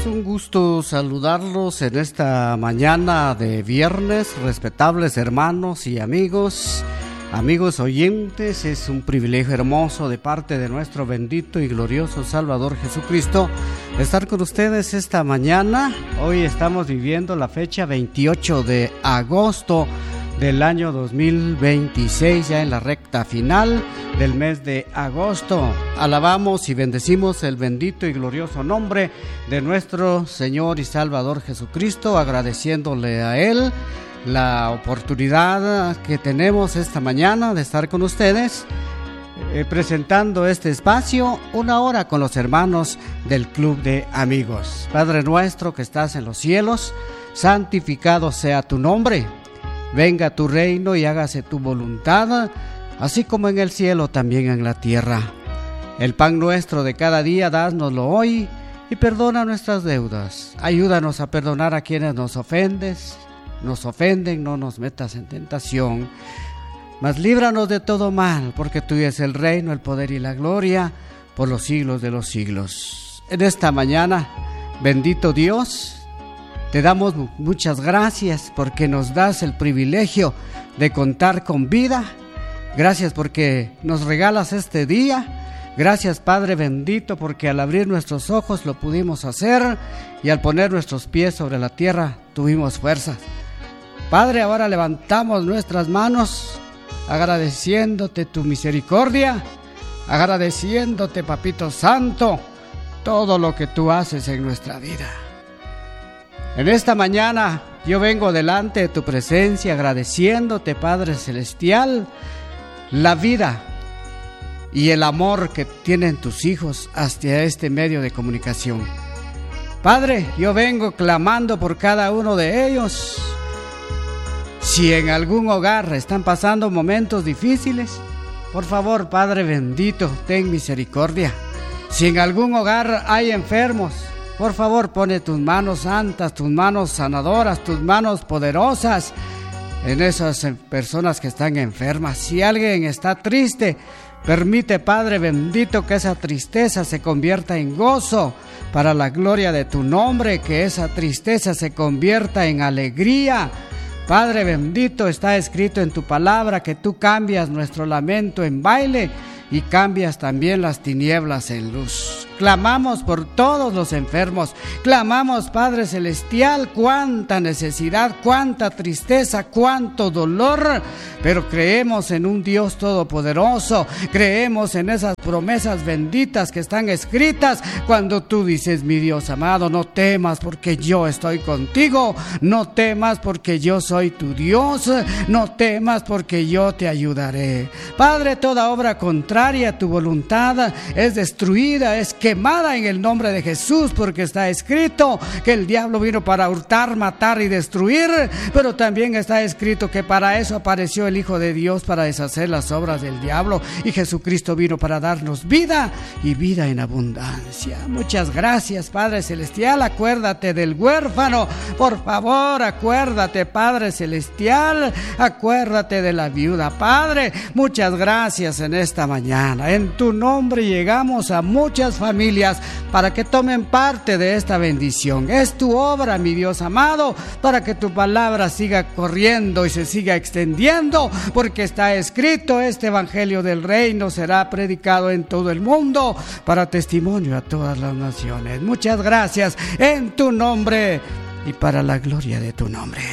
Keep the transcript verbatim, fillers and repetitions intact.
Es un gusto saludarlos en esta mañana de viernes, respetables hermanos y amigos, amigos oyentes. Es un privilegio hermoso de parte de nuestro bendito y glorioso Salvador Jesucristo estar con ustedes esta mañana. Hoy estamos viviendo la fecha veintiocho de agosto del año dos mil veintiséis, ya en la recta final del mes de agosto. Alabamos y bendecimos el bendito y glorioso nombre de nuestro Señor y Salvador Jesucristo, agradeciéndole a Él la oportunidad que tenemos esta mañana de estar con ustedes, eh, presentando este espacio, una hora con los hermanos del Club de Amigos. Padre nuestro que estás en los cielos, santificado sea tu nombre. Venga tu reino y hágase tu voluntad, así como en el cielo, también en la tierra. El pan nuestro de cada día, dánoslo hoy, y perdona nuestras deudas. Ayúdanos a perdonar a quienes nos ofendes, nos ofenden, no nos metas en tentación, mas líbranos de todo mal, porque tuyo es el reino, el poder y la gloria, por los siglos de los siglos. En esta mañana, bendito Dios, te damos muchas gracias porque nos das el privilegio de contar con vida. Gracias porque nos regalas este día. Gracias, Padre bendito, porque al abrir nuestros ojos lo pudimos hacer y al poner nuestros pies sobre la tierra tuvimos fuerzas. Padre, ahora levantamos nuestras manos agradeciéndote tu misericordia, agradeciéndote, Papito Santo, todo lo que tú haces en nuestra vida. En esta mañana yo vengo delante de tu presencia agradeciéndote, Padre Celestial, la vida y el amor que tienen tus hijos hacia este medio de comunicación. Padre, yo vengo clamando por cada uno de ellos. Si en algún hogar están pasando momentos difíciles, por favor, Padre bendito, ten misericordia. Si en algún hogar hay enfermos, por favor, pone tus manos santas, tus manos sanadoras, tus manos poderosas en esas personas que están enfermas. Si alguien está triste, permite, Padre bendito, que esa tristeza se convierta en gozo para la gloria de tu nombre, que esa tristeza se convierta en alegría. Padre bendito, está escrito en tu palabra que tú cambias nuestro lamento en baile y cambias también las tinieblas en luz. Clamamos por todos los enfermos, clamamos, Padre Celestial, cuánta necesidad, cuánta tristeza, cuánto dolor, pero creemos en un Dios todopoderoso, creemos en esas promesas benditas que están escritas cuando tú dices, mi Dios amado, no temas porque yo estoy contigo, no temas porque yo soy tu Dios, no temas porque yo te ayudaré. Padre, toda obra contraria a tu voluntad es destruida, es quemada en el nombre de Jesús, porque está escrito que el diablo vino para hurtar, matar y destruir, pero también está escrito que para eso apareció el Hijo de Dios, para deshacer las obras del diablo, y Jesucristo vino para darnos vida y vida en abundancia. Muchas gracias, Padre Celestial. Acuérdate del huérfano, por favor, acuérdate, Padre Celestial, acuérdate de la viuda. Padre, muchas gracias en esta mañana. En tu nombre llegamos a muchas familias para que tomen parte de esta bendición. Es tu obra, mi Dios amado, para que tu palabra siga corriendo y se siga extendiendo, porque está escrito, este evangelio del reino será predicado en todo el mundo para testimonio a todas las naciones. Muchas gracias en tu nombre y para la gloria de tu nombre.